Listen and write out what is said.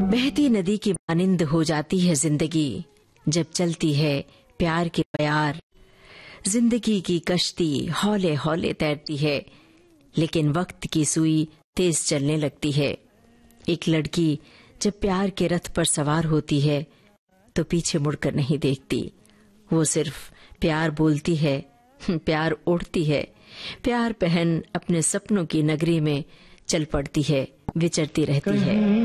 बहती नदी की मानिंद हो जाती है जिंदगी जब चलती है प्यार के प्यार। जिंदगी की कश्ती हौले हौले तैरती है, लेकिन वक्त की सुई तेज चलने लगती है। एक लड़की जब प्यार के रथ पर सवार होती है तो पीछे मुड़कर नहीं देखती। वो सिर्फ प्यार बोलती है, प्यार उड़ती है, प्यार पहन अपने सपनों की नगरी में चल पड़ती है, विचरती रहती है।